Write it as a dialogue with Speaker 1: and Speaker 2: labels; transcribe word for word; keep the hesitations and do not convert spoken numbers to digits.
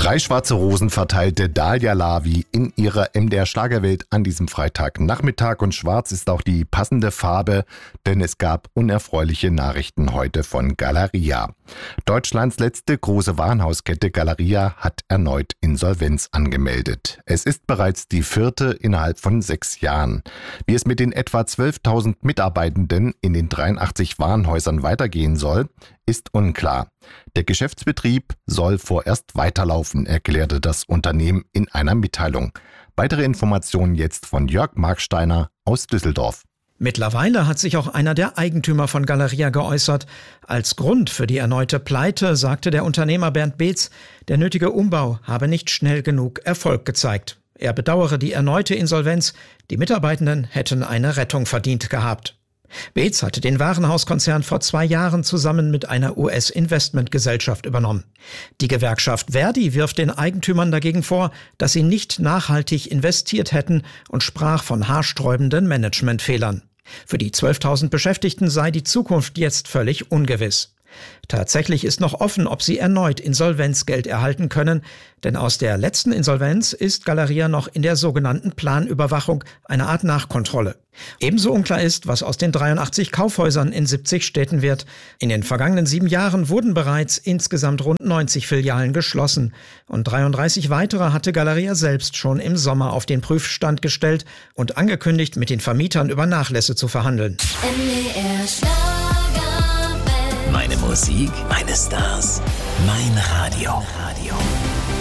Speaker 1: Drei schwarze Rosen verteilte Dalia Lavi in ihrer M D R Schlagerwelt an diesem Freitagnachmittag, und schwarz ist auch die passende Farbe, denn es gab unerfreuliche Nachrichten heute von Galeria. Deutschlands letzte große Warenhauskette Galeria hat erneut Insolvenz angemeldet. Es ist bereits die vierte innerhalb von sechs Jahren. Wie es mit den etwa zwölftausend Mitarbeitenden in den dreiundachtzig Warenhäusern weitergehen soll, ist unklar. Der Geschäftsbetrieb soll vorerst weiterlaufen, erklärte das Unternehmen in einer Mitteilung. Weitere Informationen jetzt von Jörg Marksteiner aus Düsseldorf.
Speaker 2: Mittlerweile hat sich auch einer der Eigentümer von Galeria geäußert. Als Grund für die erneute Pleite sagte der Unternehmer Bernd Beetz, der nötige Umbau habe nicht schnell genug Erfolg gezeigt. Er bedauere die erneute Insolvenz. Die Mitarbeitenden hätten eine Rettung verdient gehabt. Beetz hatte den Warenhauskonzern vor zwei Jahren zusammen mit einer U S-Investmentgesellschaft übernommen. Die Gewerkschaft Verdi wirft den Eigentümern dagegen vor, dass sie nicht nachhaltig investiert hätten, und sprach von haarsträubenden Managementfehlern. Für die zwölftausend Beschäftigten sei die Zukunft jetzt völlig ungewiss. Tatsächlich ist noch offen, ob sie erneut Insolvenzgeld erhalten können, denn aus der letzten Insolvenz ist Galeria noch in der sogenannten Planüberwachung, eine Art Nachkontrolle. Ebenso unklar ist, was aus den dreiundachtzig Kaufhäusern in siebzig Städten wird. In den vergangenen sieben Jahren wurden bereits insgesamt rund neunzig Filialen geschlossen, und dreiunddreißig weitere hatte Galeria selbst schon im Sommer auf den Prüfstand gestellt und angekündigt, mit den Vermietern über Nachlässe zu verhandeln.
Speaker 3: M D R Schlager.
Speaker 4: Meine Musik, meine Stars, mein Radio. Radio.